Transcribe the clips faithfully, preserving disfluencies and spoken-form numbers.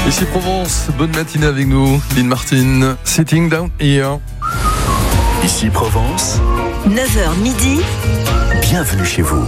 Ici Provence, bonne matinée avec nous, Lynn Martin, Sitting Down Here. Ici Provence, neuf heures midi, bienvenue chez vous.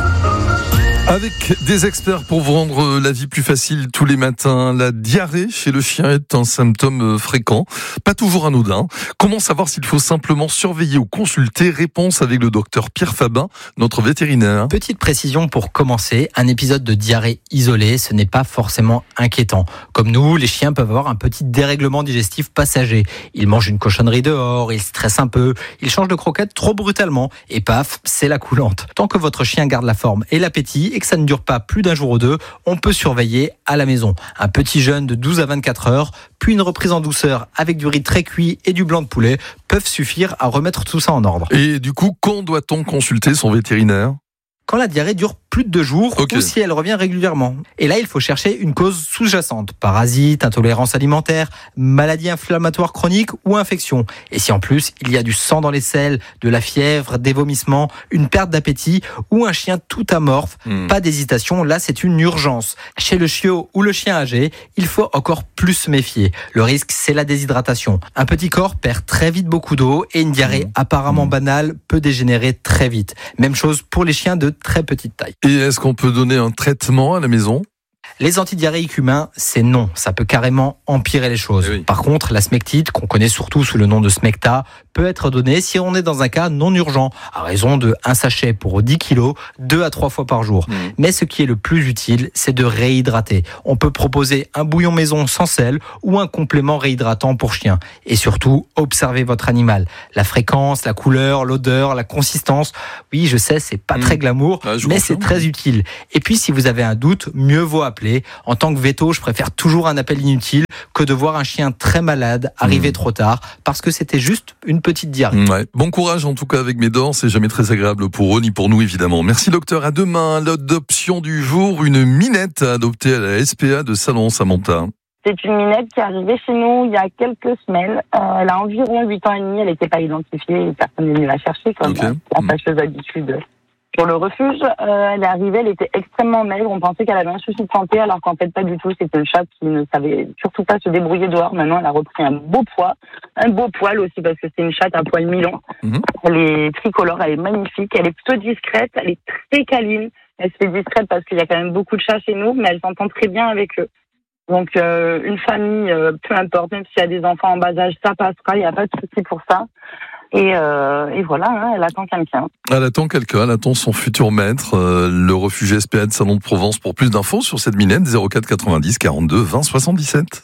Avec des experts pour vous rendre la vie plus facile tous les matins, la diarrhée chez le chien est un symptôme fréquent, pas toujours anodin. Comment savoir s'il faut simplement surveiller ou consulter? Réponse avec le docteur Pierre Fabin, notre vétérinaire. Petite précision pour commencer, un épisode de diarrhée isolé, ce n'est pas forcément inquiétant. Comme nous, les chiens peuvent avoir un petit dérèglement digestif passager. Ils mangent une cochonnerie dehors, ils stressent un peu, ils changent de croquette trop brutalement et paf, c'est la coulante. Tant que votre chien garde la forme et l'appétit et que ça ne dure pas plus d'un jour ou deux, on peut surveiller à la maison. Un petit jeûne de douze à vingt-quatre heures, puis une reprise en douceur avec du riz très cuit et du blanc de poulet peuvent suffire à remettre tout ça en ordre. Et du coup, quand doit-on consulter son vétérinaire ? Quand la diarrhée dure plus de deux jours okay. ou si elle revient régulièrement. Et là, il faut chercher une cause sous-jacente. Parasites, intolérance alimentaire, maladie inflammatoire chronique ou infection. Et si en plus, il y a du sang dans les selles, de la fièvre, des vomissements, une perte d'appétit ou un chien tout amorphe, mmh. pas d'hésitation, là c'est une urgence. Chez le chiot ou le chien âgé, il faut encore plus se méfier. Le risque, c'est la déshydratation. Un petit corps perd très vite beaucoup d'eau et une diarrhée mmh. apparemment banale peut dégénérer très vite. Même chose pour les chiens de très petite taille. Et est-ce qu'on peut donner un traitement à la maison ? Les antidiarrhéiques humains, c'est non. Ça peut carrément empirer les choses. Oui. Par contre, la smectite, qu'on connaît surtout sous le nom de Smecta, peut être donnée si on est dans un cas non urgent, à raison de un sachet pour dix kilos, deux à trois fois par jour. Mmh. Mais ce qui est le plus utile, c'est de réhydrater. On peut proposer un bouillon maison sans sel ou un complément réhydratant pour chien. Et surtout, observez votre animal. La fréquence, la couleur, l'odeur, la consistance. Oui, je sais, c'est pas mmh. très glamour, ah, mais c'est très utile. Et puis, si vous avez un doute, mieux vaut appeler. En tant que véto, je préfère toujours un appel inutile que de voir un chien très malade arriver mmh. trop tard parce que c'était juste une petite diarrhée. Ouais. Bon courage en tout cas avec mes dents, c'est jamais très agréable pour eux ni pour nous évidemment. Merci docteur, à demain. L'adoption du jour, une minette adoptée à la S P A de Salon-Samantha. C'est une minette qui est arrivée chez nous il y a quelques semaines. Euh, elle a environ huit ans et demi, elle n'était pas identifiée, personne n'est venu la chercher comme okay. la fâcheuse habitude. Sur le refuge, euh, elle est arrivée, elle était extrêmement maigre. On pensait qu'elle avait un souci de santé, alors qu'en fait pas du tout. C'était une chatte qui ne savait surtout pas se débrouiller dehors. Maintenant, elle a repris un beau poids, un beau poil aussi parce que c'est une chatte à poil mi-long. Mmh. Elle est tricolore, elle est magnifique, elle est plutôt discrète, elle est très câline. Elle se fait discrète parce qu'il y a quand même beaucoup de chats chez nous, mais elle s'entend très bien avec eux. Donc euh, une famille, euh, peu importe, même s'il y a des enfants en bas âge, ça passera, il n'y a pas de souci pour ça. Et, euh, et voilà, hein, elle attend quelqu'un. Elle attend quelqu'un, elle attend son futur maître. Euh, le refuge S P A de Salon de Provence. Pour plus d'infos sur cette minette, zéro quatre quatre-vingt-dix quarante-deux vingt soixante-dix-sept.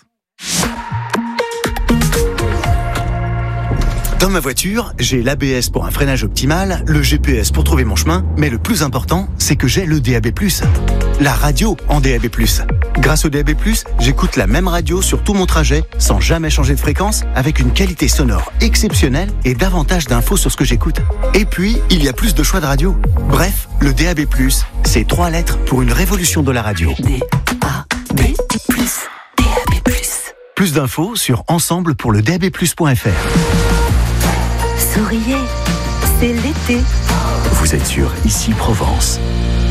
Dans ma voiture, j'ai l'A B S pour un freinage optimal, le G P S pour trouver mon chemin, mais le plus important, c'est que j'ai le D A B plus. La radio en D A B plus. Grâce au D A B plus, j'écoute la même radio sur tout mon trajet, sans jamais changer de fréquence, avec une qualité sonore exceptionnelle et davantage d'infos sur ce que j'écoute. Et puis, il y a plus de choix de radio. Bref, le D A B plus, c'est trois lettres pour une révolution de la radio. D A B plus, D A B plus. Plus d'infos sur ensemble pour le D A B plus point F R. Souriez, c'est l'été. Vous êtes sur Ici Provence.